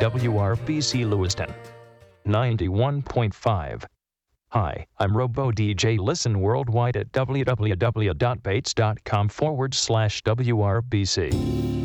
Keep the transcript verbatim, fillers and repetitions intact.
W R B C Lewiston, ninety-one point five. Hi, I'm Robo D J. Listen worldwide at www.bates.com forward slash WRBC.